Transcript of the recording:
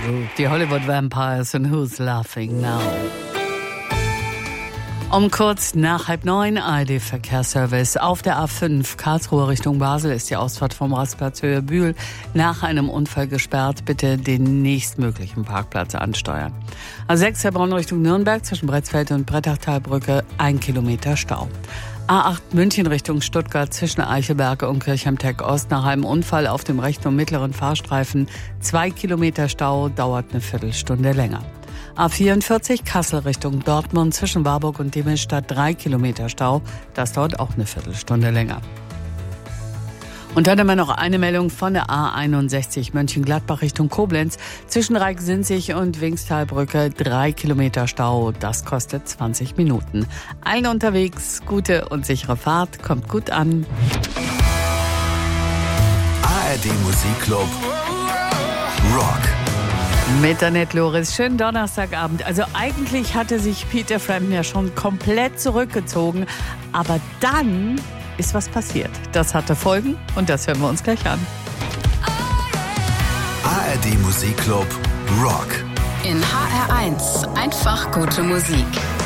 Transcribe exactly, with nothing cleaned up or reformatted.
Group, die Hollywood Vampires und Who's Laughing Now. Um kurz nach halb neun, A R D-Verkehrsservice. Auf der A fünf Karlsruhe Richtung Basel ist die Ausfahrt vom Rastplatz Höhe Bühl nach einem Unfall gesperrt. Bitte den nächstmöglichen Parkplatz ansteuern. A sechs Heilbronn Richtung Nürnberg zwischen Bretzfeld und Brettachtalbrücke ein Kilometer Stau. A acht München Richtung Stuttgart zwischen Eichelberge und Kirchheim-Tech-Ost nach einem Unfall auf dem rechten und mittleren Fahrstreifen. Zwei Kilometer Stau, dauert eine Viertelstunde länger. A vierundvierzig Kassel Richtung Dortmund zwischen Warburg und Demmelstadt drei Kilometer Stau. Das dauert auch eine Viertelstunde länger. Und dann haben wir noch eine Meldung von der A einundsechzig Mönchengladbach Richtung Koblenz zwischen Reik-Sinzig und Wingstalbrücke drei Kilometer Stau. Das kostet zwanzig Minuten. Allen unterwegs, gute und sichere Fahrt, kommt gut an. A R D Musikclub Rock. Mit Annette Loris, schönen Donnerstagabend. Also eigentlich hatte sich Peter Frampton ja schon komplett zurückgezogen, aber dann ist was passiert. Das hatte Folgen und das hören wir uns gleich an. A R D Musikclub Rock. In H R eins einfach gute Musik.